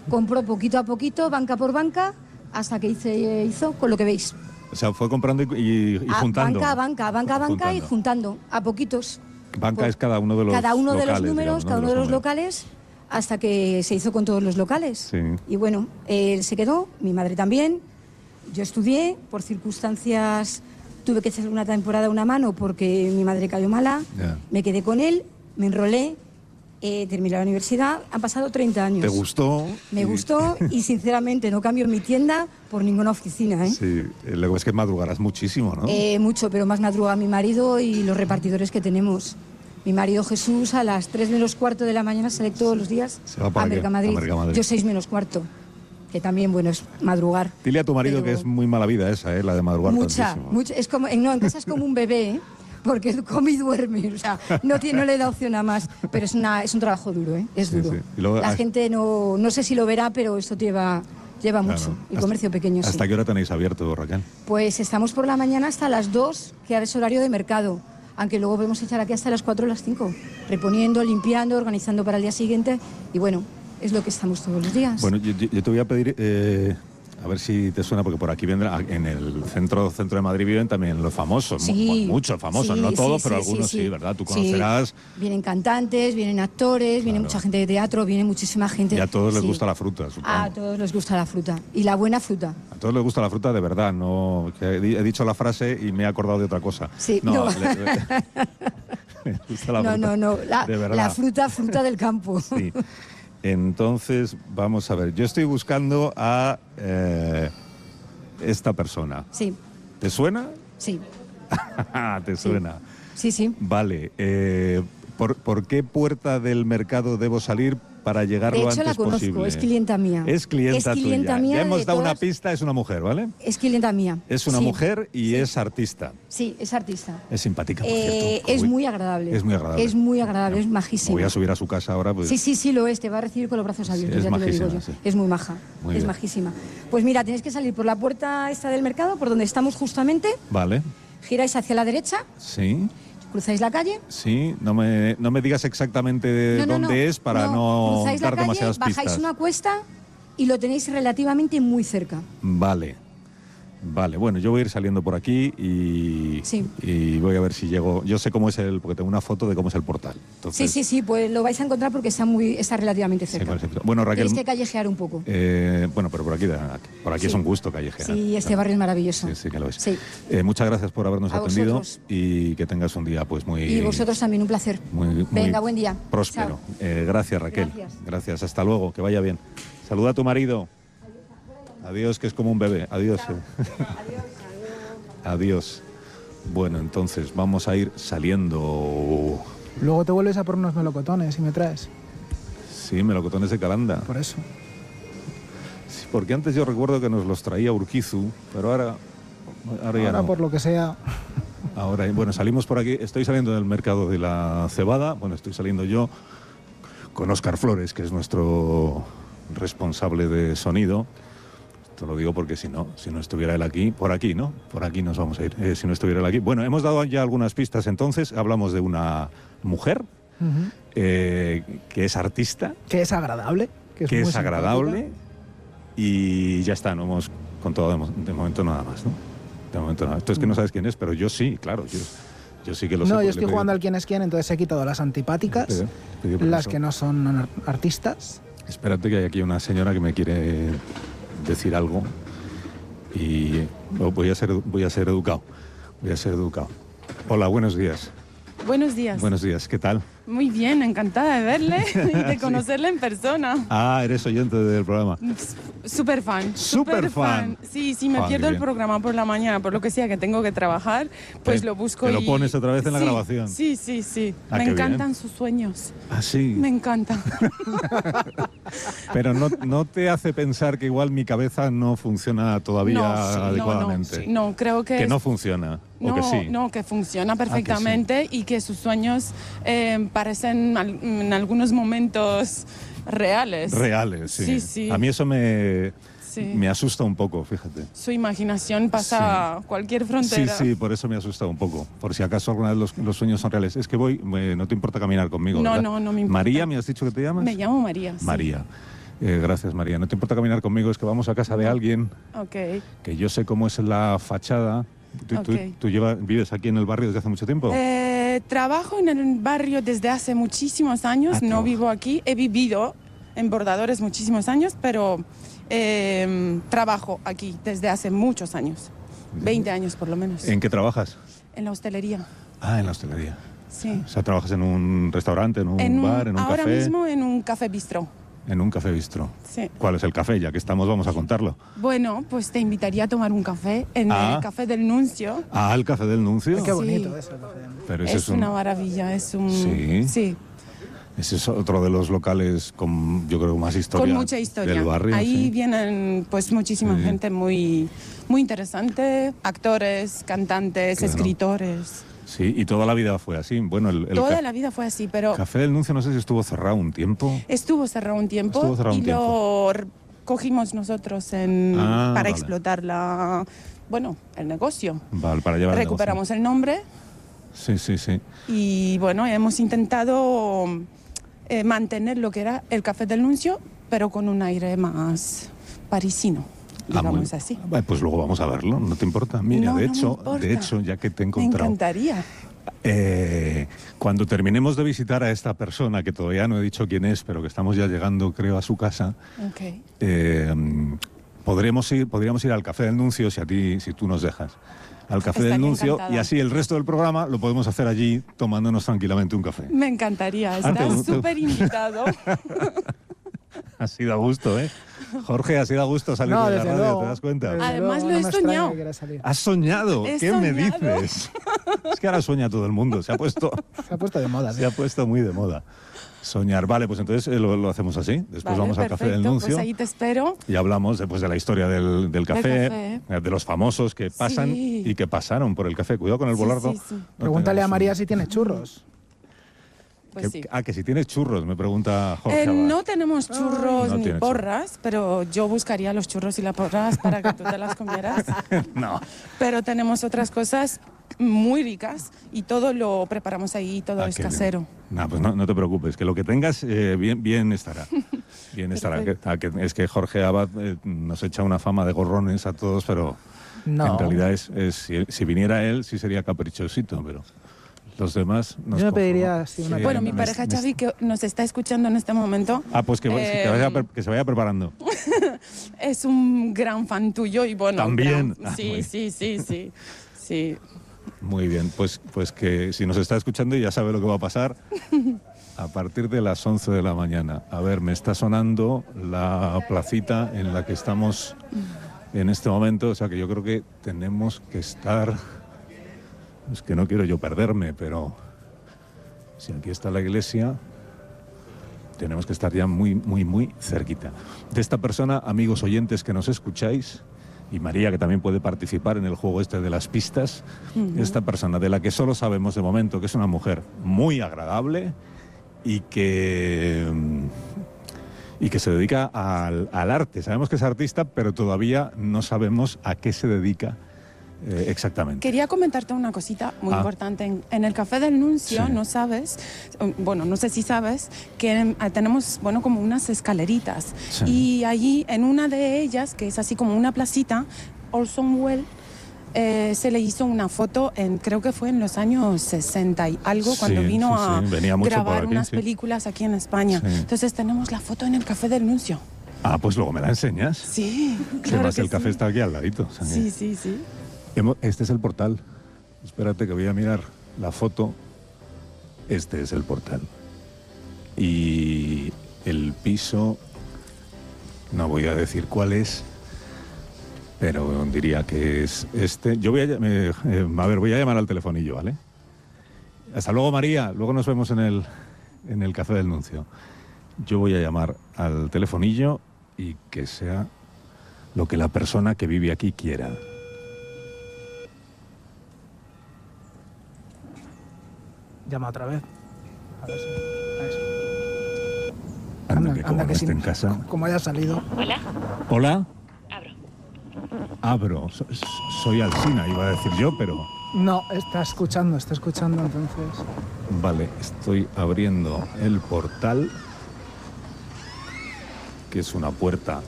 compró poquito a poquito, banca por banca, hasta que hizo con lo que veis. O sea, fue comprando y juntando. Banca y juntando, a poquitos. Banca es cada uno de los Cada uno de los locales, números, digamos, cada uno de los locales, hasta que se hizo con todos los locales. Sí. Y bueno, él se quedó, mi madre también. Yo estudié, por circunstancias tuve que hacer una temporada una mano porque mi madre cayó mala. Ya. Me quedé con él, me enrolé, terminé la universidad, han pasado 30 años. ¿Te gustó? Me gustó y sinceramente no cambio mi tienda por ninguna oficina, ¿eh? Sí, luego es que madrugarás muchísimo, ¿no? Mucho, pero más madruga mi marido y los repartidores que tenemos. Mi marido Jesús a las 3 menos cuarto de la mañana sale todos los días Se va para a Mercamadrid. Yo 6 menos cuarto, que también, bueno, es madrugar. Dile a tu marido que es muy mala vida esa, la de madrugar tantísimo. Mucha, es como, no, en casa es como un bebé, ¿eh? Porque come y duerme, o sea, no le da opción a más, pero es un trabajo duro, ¿eh? Es duro. Sí. Y luego, la gente no sé si lo verá, pero esto lleva mucho, el comercio pequeño. ¿Hasta qué hora tenéis abierto, Raquel? Pues estamos por la mañana hasta las 2, que ahora es horario de mercado, aunque luego podemos echar aquí hasta las 4 o las 5, reponiendo, limpiando, organizando para el día siguiente, y bueno, es lo que estamos todos los días. Bueno, yo te voy a pedir... a ver si te suena, porque por aquí vendrá, en el centro de Madrid viven también los famosos, muchos famosos, no todos, pero algunos sí, ¿verdad? Tú conocerás. Sí. Vienen cantantes, vienen actores, viene mucha gente de teatro, viene muchísima gente. Y a todos les gusta la fruta, supongo. A todos les gusta la fruta, y la buena fruta. A todos les gusta la fruta de verdad, no. Que he dicho la frase y me he acordado de otra cosa. Sí, no. Me gusta la fruta, no, de verdad. La fruta del campo. Sí. Entonces, vamos a ver, yo estoy buscando a esta persona. Sí. ¿Te suena? Sí. ¿Te suena? Sí. Vale, ¿por qué puerta del mercado debo salir para llegar lo antes posible? De hecho la conozco, es clienta mía. Es clienta tuya. Mía. Ya hemos dado una pista, es una mujer, ¿vale? Es clienta mía. Es una mujer y es artista. Sí, es artista. Es simpática, por cierto. Es muy agradable. Es muy agradable. Es muy agradable, es majísima. Voy a subir a su casa ahora. Pues... Sí, lo es. Te va a recibir con los brazos abiertos, sí, ya te lo digo yo. Sí. Es muy maja, es majísima. Pues mira, tienes que salir por la puerta esta del mercado, por donde estamos justamente. Vale. Giráis hacia la derecha. Sí. ¿Cruzáis la calle? Sí, no me digas exactamente dónde es para no dar demasiadas pistas. Bajáis una cuesta y lo tenéis relativamente muy cerca. Vale, bueno, yo voy a ir saliendo por aquí y voy a ver si llego. Yo sé cómo es porque tengo una foto de cómo es el portal. Entonces, sí, pues lo vais a encontrar porque está relativamente cerca. Sí, bueno, Raquel, tenéis que callejear un poco. Bueno, pero por aquí es un gusto callejear. Sí, este barrio es maravilloso. Sí, que lo es. Sí. Muchas gracias por habernos atendido vosotros. Y que tengas un día pues muy... Y vosotros también, un placer. Venga, buen día. Próspero. Gracias, Raquel. Gracias, hasta luego, que vaya bien. Saluda a tu marido. Adiós, que es como un bebé. Adiós. Adiós. Bueno, entonces vamos a ir saliendo. Luego te vuelves a por unos melocotones y me traes. Sí, melocotones de Calanda. Por eso. Sí, porque antes yo recuerdo que nos los traía Urquizu, pero ahora ya no. Por lo que sea. Ahora, bueno, salimos por aquí. Estoy saliendo del mercado de la cebada. Bueno, estoy saliendo yo con Óscar Flores, que es nuestro responsable de sonido. Te lo digo porque si no estuviera él aquí, por aquí nos vamos a ir, si no estuviera él aquí. Bueno, hemos dado ya algunas pistas entonces, hablamos de una mujer que es artista. Que es agradable. Que es agradable y ya está, no hemos contado de momento nada más, ¿no? De momento nada. Tú es que no sabes quién es, pero yo sí, claro, yo sí que lo sé. No, yo estoy jugando al quién es quién, entonces he quitado las antipáticas, las que no son artistas. Espérate que hay aquí una señora que me quiere decir algo y voy a ser educado. Hola, buenos días. Buenos días. Buenos días, ¿qué tal? Muy bien, encantada de verle y de conocerle en persona. Ah, eres oyente del programa. Súper fan. Súper fan. Sí, me pierdo el programa por la mañana, por lo que sea que tengo que trabajar, pues lo busco y... Te lo pones otra vez en la grabación. Sí. Me encantan sus sueños. Ah, sí. Me encantan. Pero no te hace pensar que igual mi cabeza no funciona todavía adecuadamente. No, creo que... Que no funciona. No, ¿o que sí? No, que funciona perfectamente y que sus sueños parecen en algunos momentos reales. Reales, sí. Sí. A mí eso me asusta un poco, fíjate. Su imaginación pasa cualquier frontera. Sí, por eso me asusta un poco. Por si acaso alguna vez los sueños son reales. Es que no te importa caminar conmigo, No, ¿verdad? no me importa. María, ¿me has dicho que te llamas? Me llamo María. Sí. María. Gracias, María. ¿No te importa caminar conmigo? Es que vamos a casa de alguien que yo sé cómo es la fachada. ¿Tú vives aquí en el barrio desde hace mucho tiempo? Trabajo en el barrio desde hace muchísimos años. No vivo aquí. He vivido en Bordadores muchísimos años, pero trabajo aquí desde hace muchos años. 20 años por lo menos. ¿En qué trabajas? En la hostelería. En la hostelería. Sí. O sea, ¿trabajas en un restaurante, en un bar, en un café? Ahora mismo en un café bistró. En un café bistró. Sí. ¿Cuál es el café? Ya que estamos, vamos a contarlo. Bueno, pues te invitaría a tomar un café en el Café del Nuncio. ¿El Café del Nuncio? Qué bonito eso. Pero es una maravilla, es un... Sí. Ese es otro de los locales con, yo creo, más historia. Con mucha historia. Del barrio. Ahí vienen pues muchísima gente muy interesante, actores, cantantes, escritores. Sí, y toda la vida fue así. Bueno, toda la vida fue así, pero... Café del Nuncio no sé si estuvo cerrado un tiempo. Estuvo cerrado un tiempo lo cogimos nosotros para explotar el negocio. Vale, para llevar recuperamos el nombre. Sí. Y bueno, hemos intentado mantener lo que era el Café del Nuncio, pero con un aire más parisino. Digamos así. Pues luego vamos a verlo, ¿no te importa? Mira, de hecho, ya que te he encontrado... Me encantaría. Cuando terminemos de visitar a esta persona, que todavía no he dicho quién es, pero que estamos ya llegando, creo, a su casa, podríamos ir al Café del Nuncio, si tú nos dejas. Al Café del Nuncio, y así el resto del programa lo podemos hacer allí tomándonos tranquilamente un café. Me encantaría, estás súper invitado. Ha sido a gusto, ¿eh? Jorge, ha sido a gusto salir de la radio, ¿te das cuenta? Además lo he soñado. ¿Has soñado? ¿Qué me dices? Es que ahora sueña todo el mundo, se ha puesto de moda. Se ha puesto muy de moda. Soñar. Vale, pues entonces lo hacemos así. Después vamos al Café del Nuncio. Pues ahí te espero. Y hablamos después de la historia del café, de los famosos que pasan y que pasaron por el café. Cuidado con el volardo. Sí. No Pregúntale a María si tiene churros. Pues que si tienes churros, me pregunta Jorge. No tenemos churros ni porras, pero yo buscaría los churros y las porras para que tú te las comieras. No. Pero tenemos otras cosas muy ricas y todo lo preparamos ahí, todo es casero. Pues no te preocupes, que lo que tengas bien estará. Bien estará. Es que Jorge Abad nos echa una fama de gorrones a todos, pero en realidad si viniera él sí sería caprichosito, pero... Los demás yo me pediría bueno, mi pareja Xavi, que nos está escuchando en este momento. Pues que se vaya preparando. Es un gran fan tuyo y bueno. También. Sí. Muy bien, pues que si nos está escuchando ya sabe lo que va a pasar a partir de las 11 de la mañana. A ver, me está sonando la placita en la que estamos en este momento, o sea que yo creo que tenemos que estar... Es que no quiero yo perderme, pero si aquí está la iglesia, tenemos que estar ya muy, muy, muy cerquita. De esta persona, amigos oyentes que nos escucháis, y María, que también puede participar en el juego este de las pistas, esta persona de la que solo sabemos de momento que es una mujer muy agradable y que se dedica al arte. Sabemos que es artista, pero todavía no sabemos a qué se dedica exactamente. Quería comentarte una cosita muy importante. En el Café del Nuncio, no sé si sabes, que tenemos, como unas escaleritas. Sí. Y allí, en una de ellas, que es así como una placita, Orson Welles, se le hizo una foto, creo que fue en los años 60 y algo, cuando vino a grabar unas películas aquí en España. Sí. Entonces tenemos la foto en el Café del Nuncio. Pues luego me la enseñas. Sí, claro. Además el café está aquí al ladito. O sea, sí. Este es el portal. Espérate que voy a mirar la foto. Este es el portal. Y el piso, no voy a decir cuál es, pero diría que es este. Yo voy voy a llamar al telefonillo, ¿vale? Hasta luego, María. Luego nos vemos en el Café del Nuncio. Yo voy a llamar al telefonillo y que sea lo que la persona que vive aquí quiera. Llama otra vez. A ver si... Anda que esté en casa. Como haya salido. ¿Hola? Abro. Soy Alsina, iba a decir yo, pero... No, está escuchando entonces. Vale, estoy abriendo el portal. que es una puerta